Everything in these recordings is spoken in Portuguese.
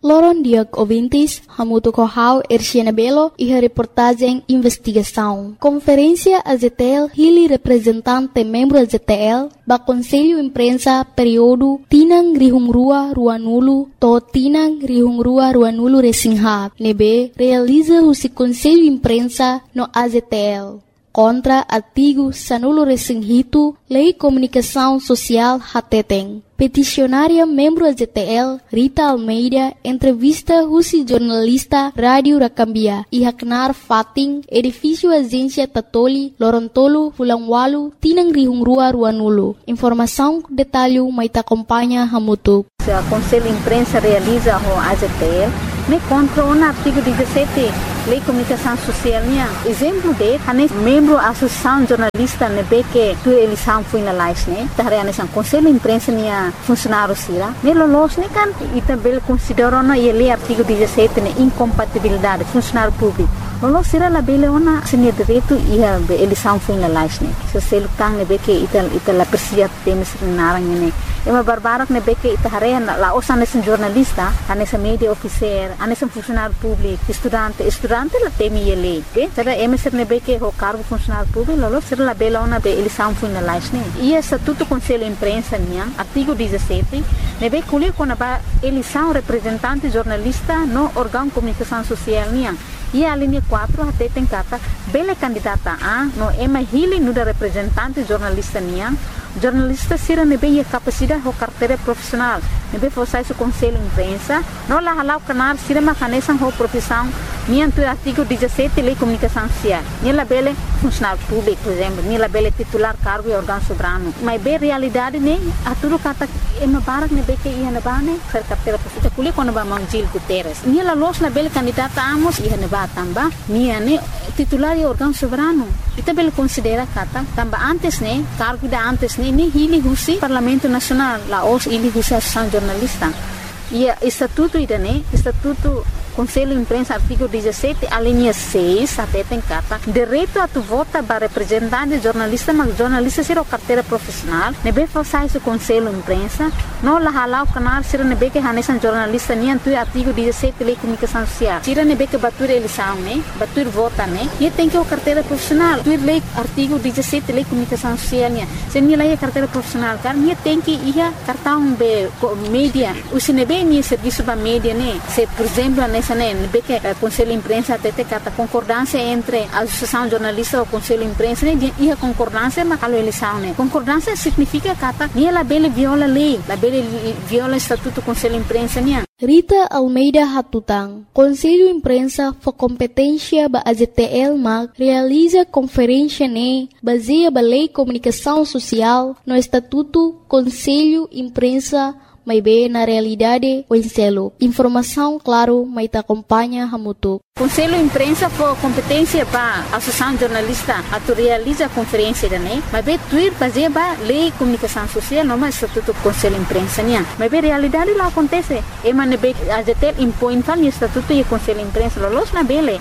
Loron Diag Ouvintes, Hamuto Kohau, Erciana Belo e a reportagem Investigação. Conferência AZTL, Hili representante membro AZTL, ba Conselho Imprensa período Tinang Rihungrua Ruanulu, to Tinang Rihungrua Ruanulu Resingha, nebe realiza o Conselho Imprensa no AZTL. Contra artigo Sanulo Resinghito, Lei Comunicação Social Hateteng. Peticionária membro AZTL, Rita Almeida, entrevista Rusi jornalista Rádio Rakambia, Ihaknar Fating, edifício Agência Tatoli, Lorontolo, Fulangwalu, Tinang Rihungrua Ruanulu. Informação, detalhe, maita acompanha Hamutu. O Conselho de Imprensa realiza o AZTL, me contra o artigo 17, Lei Comunicação Social. Exemplo de, membro da Associação Jornalista, que tu eleição foi na live, o Conselho de Imprensa funcionário sira, melolos kan e também consideram na lei artigo 17 incompatibilidade funcionário público. Lolos sira la bele ona senia direito e a eleição foi na live, se se lutang ne que ita la persia temes narang ne. É uma barbara que nebe que ita la osa nesse jornalista, nesse media officer, nesse funcionário público, estudante la temi ele, será emeser nebe que o cargo funcionário público, lolos sira la bele ona be eleição foi na live, e estatuto conselho imprensa artigo 17, nebe que quando a eleição representante jornalista no órgão de comunicação social e a linha 4 até tem cata bele candidata a no ema hili no da representante jornalista jornalista sira nebe a capacidade ou carteira profissional nebe forçar o conselho de imprensa no la halau canar sira macanesan ou profissão nianto artigo 17 lei comunicação social nela bele funcionário público por exemplo nela bele titular cargo e órgão soberano mas bem realidade a tudo cata ema barak nebe que ia na bane ser carteira profissional kuli quando ba Mangil Guterres nela los na bele candidata amos ia na tamba niane titular e órgão soberano ita bele considera kata tamba antes cargo da antes ni hili husi Parlamento Nacional la os ili husi Associação Jornalista e estatuto estatuto Conselho de Imprensa, artigo 17, a linha 6, até tem carta, direito a tu vota para representante jornalista, mas jornalista será carteira profissional, nebe forçar esse Conselho de Imprensa, não la halau canal, será nebe que hanesan jornalista, nem tu artigo 17, lei comunicação social, será nebe que batur eleição, batur vota, e tem que o carteira profissional, tu lei artigo 17, lei comunicação social, se nem lei carteira profissional, cara, nem tem que ir cartão be mídia, o se nebe nem serviço para mídia, se por exemplo, nessa que o Conselho de Imprensa até tem concordância entre a Associação Jornalista e o Conselho de Imprensa e a concordância mas a eleição concordância significa que ela bele viola a lei ela bele viola o estatuto do Conselho de Imprensa Rita Almeida Hatutang, Conselho de Imprensa for competência ba AZTL mag realiza conferência baseia ba Lei Comunicação Social no Estatuto Conselho de Imprensa mas bem na realidade o enselo. Informação, claro, mas te acompanha Hamutu. Conselho de Imprensa for competência para a Associação Jornalista a realiza a conferência mas bem tuir baseia ba Lei Comunicação Social não mais Estatuto Conselho de Imprensa mas bem realidade lá acontece e man bem a ZTL impõe fal Estatuto e Conselho de Imprensa los na bele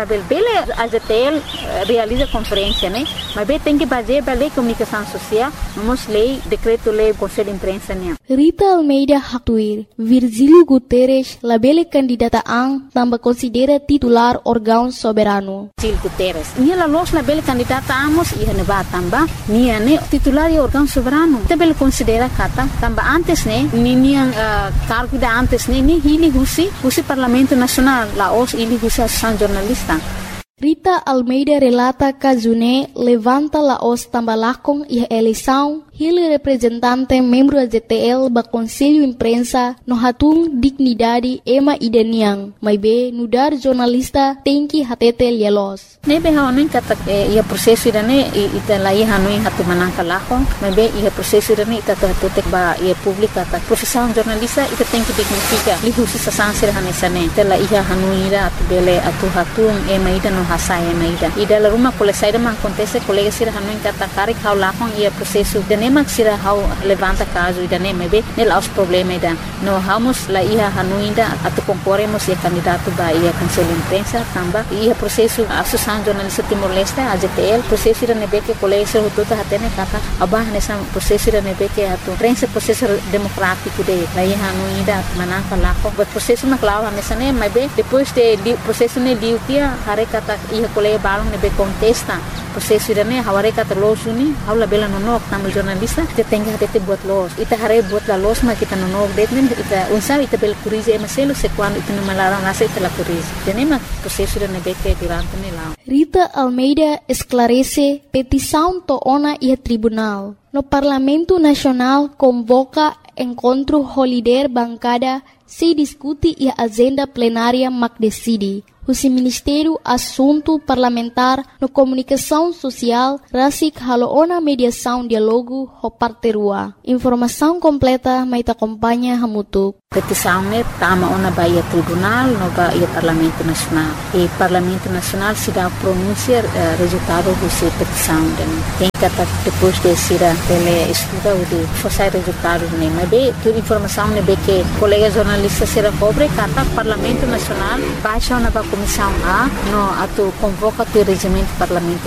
a ZTL realiza conferência mas bem tem que baseia ba Lei Comunicação Social vamos lei decreto lei Conselho de Imprensa Rita Almeida Hatuir, Virgílio Guterres, labele candidata ang tambah considera titular órgão soberano. Virgílio Guterres, nia los labele candidata amos ia neba tamba, nia titular e órgão soberano. Tabele considera kata tamba antes nia cargo da antes ni hili husi Parlamento Nacional, la os ili husi Associação Jornalista. Rita Almeida relata que June levanta la os tambalakong e a eleição ele representante membro da ZTL ba Conselho de Imprensa no hatung dignidade ema ideniang mas be nudar jornalista tem que hatete lielos nebe haonin kata ia prosesso irane ita lai hanui hatu manangka lako mas be ia prosesso irane ita tutek ba ia publika ta profissão jornalista ita tem que dignifica lihusi sa sansir hanesane tela ia hanui ira atu bele atu hatung ema ida no hasai ema ida la rumah kolesai man acontece colega sir hanui kata karik haulakong ia prosesso de nem que será how levanta caso ida nem mebe nel aos problema ida no vamos lá ia hanuinda atu concorremos e candidato ba ia cancela imprensa tamba ia processo associação jornalista Timor-Leste AZTL processo ida nebe que colégio tudo hatene kata abah nessa processo ida nebe que atu prensa processo democrático de lá ia hanuinda manaka lá com o processo na clava nessa nem mebe depois de processo ne liu tia hare kata ia colégio balong nebe contesta processo ida ne haware kata losuni haula bela nonok tamu jornalista te tenga te buat los ita hare buat la los ma kita nonok detnen ita unsa ita bel kurize maselo se quando ita no malaran nasa ita la kurize tenema processo ida nebe que durante ne lá Rita Almeida esclarece petição toona e tribunal. No Parlamento Nacional convoca encontro holiday bancada se discute e a agenda plenária mac decide. O Ministério Assunto Parlamentar no Comunicação Social rasik haloona mediação diálogo ho parterua. Informação completa mai ta acompanha hamutuk. Petição ne tama ona baia tribunal no baia Parlamento Nacional. E Parlamento Nacional se dá pronúncia resultado dessa petição. Tem que depois de ser ele estuda o de forçar resultados ne. Mas bem, toda informação ne bem que colegas jornalistas será cobre kata Parlamento Nacional baixa na comissão A no atu convoca o regimento parlamentar